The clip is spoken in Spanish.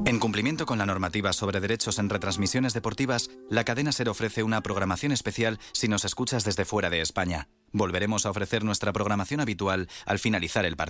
En cumplimiento con la normativa sobre derechos en retransmisiones deportivas, la cadena SER ofrece una programación especial si nos escuchas desde fuera de España. Volveremos a ofrecer nuestra programación habitual al finalizar el partido.